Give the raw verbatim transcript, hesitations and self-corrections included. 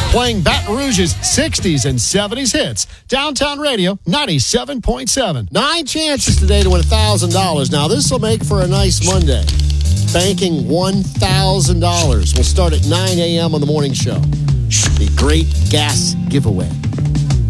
Playing Baton Rouge's sixties and seventies hits. Downtown Radio, ninety-seven point seven. Nine chances today to win one thousand dollars. Now, this will make for a nice Monday. Banking one thousand dollars. We'll start at nine a.m. on the morning show. The Great Gas Giveaway.